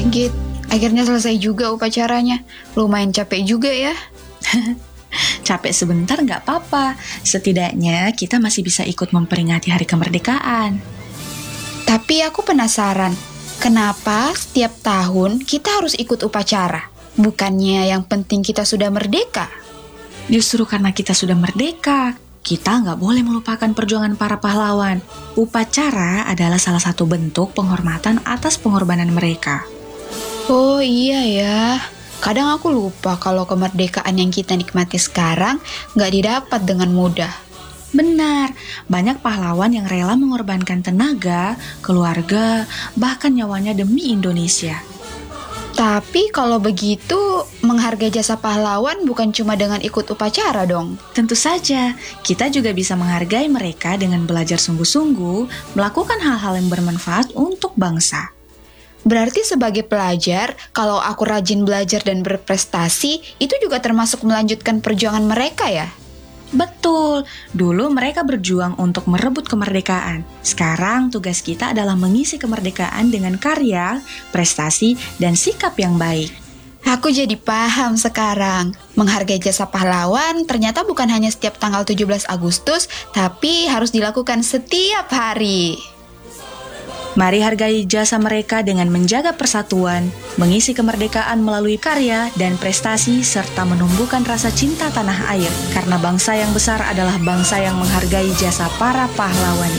Git, akhirnya selesai juga upacaranya. Lumayan capek juga ya. Capek sebentar nggak apa-apa. Setidaknya kita masih bisa ikut memperingati hari kemerdekaan. Tapi aku penasaran, kenapa setiap tahun kita harus ikut upacara? Bukannya yang penting kita sudah merdeka? Justru karena kita sudah merdeka, kita nggak boleh melupakan perjuangan para pahlawan. Upacara adalah salah satu bentuk penghormatan atas pengorbanan mereka. Oh iya ya, kadang aku lupa kalau kemerdekaan yang kita nikmati sekarang nggak didapat dengan mudah. Benar, banyak pahlawan yang rela mengorbankan tenaga, keluarga, bahkan nyawanya demi Indonesia. Tapi kalau begitu, menghargai jasa pahlawan bukan cuma dengan ikut upacara dong. Tentu saja, kita juga bisa menghargai mereka dengan belajar sungguh-sungguh, melakukan hal-hal yang bermanfaat untuk bangsa. Berarti sebagai pelajar, kalau aku rajin belajar dan berprestasi, itu juga termasuk melanjutkan perjuangan mereka ya? Betul, dulu mereka berjuang untuk merebut kemerdekaan. Sekarang tugas kita adalah mengisi kemerdekaan dengan karya, prestasi, dan sikap yang baik. Aku jadi paham sekarang. Menghargai jasa pahlawan ternyata bukan hanya setiap tanggal 17 Agustus, tapi harus dilakukan setiap hari. Mari hargai jasa mereka dengan menjaga persatuan, mengisi kemerdekaan melalui karya dan prestasi, serta menumbuhkan rasa cinta tanah air. Karena bangsa yang besar adalah bangsa yang menghargai jasa para pahlawannya.